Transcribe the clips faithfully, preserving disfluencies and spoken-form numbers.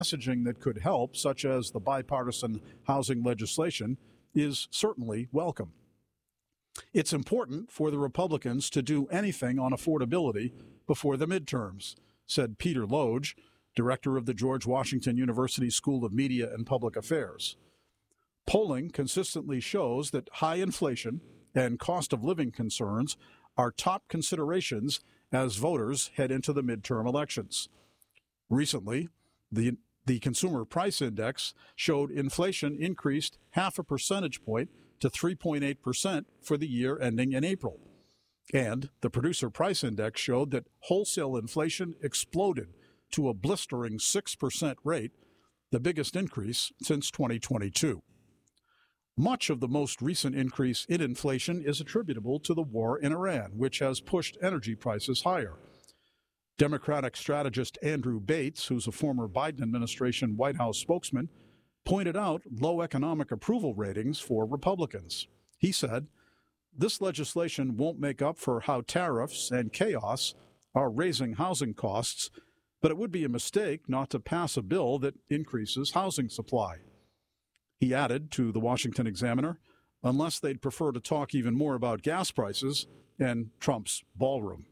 messaging that could help, such as the bipartisan housing legislation, is certainly welcome. It's important for the Republicans to do anything on affordability before the midterms, said Peter Loge, director of the George Washington University School of Media and Public Affairs. Polling consistently shows that high inflation and cost of living concerns are top considerations as voters head into the midterm elections. Recently, the, the Consumer Price Index showed inflation increased half a percentage point to three point eight percent for the year ending in April. And the Producer Price Index showed that wholesale inflation exploded to a blistering six percent rate, the biggest increase since twenty twenty-two. Much of the most recent increase in inflation is attributable to the war in Iran, which has pushed energy prices higher. Democratic strategist Andrew Bates, who's a former Biden administration White House spokesman, pointed out low economic approval ratings for Republicans. He said, "This legislation won't make up for how tariffs and chaos are raising housing costs, but it would be a mistake not to pass a bill that increases housing supply." He added to the Washington Examiner, unless they'd prefer to talk even more about gas prices and Trump's ballroom.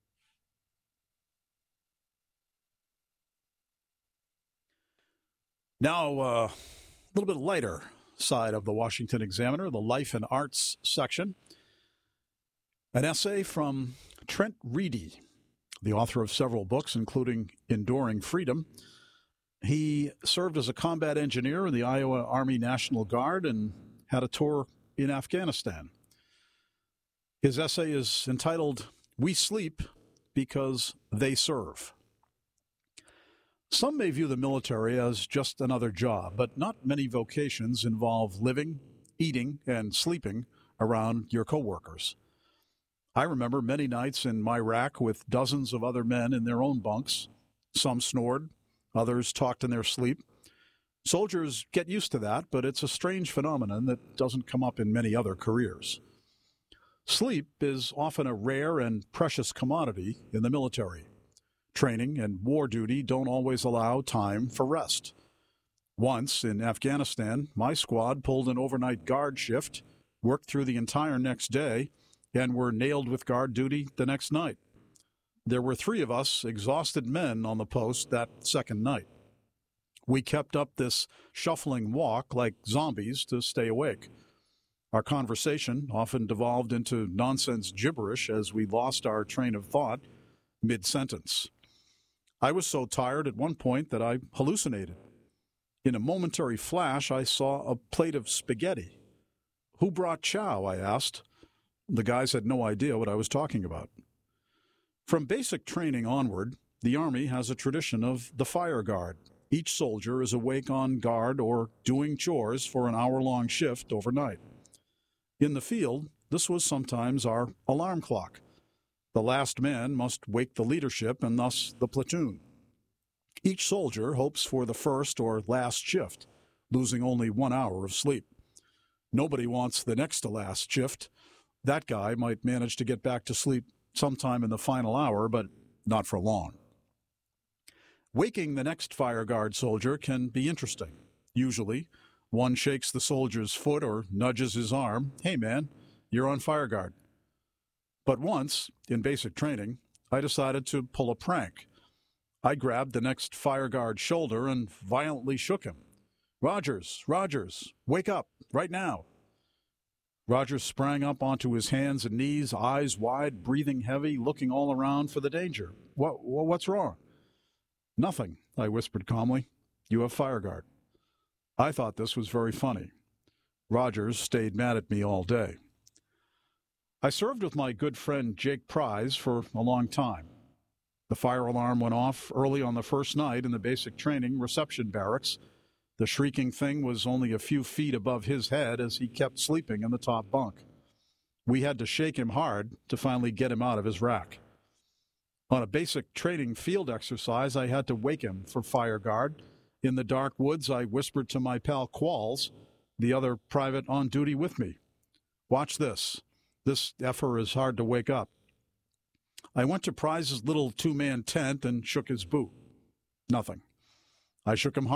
Now, uh, a little bit lighter side of the Washington Examiner, the life and arts section. An essay from Trent Reedy, the author of several books, including Enduring Freedom. He served as a combat engineer in the Iowa Army National Guard and had a tour in Afghanistan. His essay is entitled, "We Sleep Because They Serve." Some may view the military as just another job, but not many vocations involve living, eating, and sleeping around your coworkers. I remember many nights in my rack with dozens of other men in their own bunks. Some snored, others talked in their sleep. Soldiers get used to that, but it's a strange phenomenon that doesn't come up in many other careers. Sleep is often a rare and precious commodity in the military. Training and war duty don't always allow time for rest. Once in Afghanistan, my squad pulled an overnight guard shift, worked through the entire next day, and were nailed with guard duty the next night. There were three of us exhausted men on the post that second night. We kept up this shuffling walk like zombies to stay awake. Our conversation often devolved into nonsense gibberish as we lost our train of thought mid-sentence. I was so tired at one point that I hallucinated. In a momentary flash, I saw a plate of spaghetti. "Who brought chow?" I asked. The guys had no idea what I was talking about. From basic training onward, the Army has a tradition of the fire guard. Each soldier is awake on guard or doing chores for an hour-long shift overnight. In the field, this was sometimes our alarm clock. The last man must wake the leadership and thus the platoon. Each soldier hopes for the first or last shift, losing only one hour of sleep. Nobody wants the next to last shift. That guy might manage to get back to sleep sometime in the final hour, but not for long. Waking the next fire guard soldier can be interesting. Usually, one shakes the soldier's foot or nudges his arm. "Hey, man, you're on fire guard." But once, in basic training, I decided to pull a prank. I grabbed the next fire guard's shoulder and violently shook him. "Rogers, Rogers, wake up, right now." Rogers sprang up onto his hands and knees, eyes wide, breathing heavy, looking all around for the danger. What, what's wrong?" "Nothing," I whispered calmly. "You have fire guard." I thought this was very funny. Rogers stayed mad at me all day. I served with my good friend Jake Prize for a long time. The fire alarm went off early on the first night in the basic training reception barracks. The shrieking thing was only a few feet above his head as he kept sleeping in the top bunk. We had to shake him hard to finally get him out of his rack. On a basic training field exercise, I had to wake him for fire guard. In the dark woods, I whispered to my pal Qualls, the other private on duty with me, "Watch this. This effer is hard to wake up." I went to Prize's little two-man tent and shook his boot. Nothing. I shook him hard.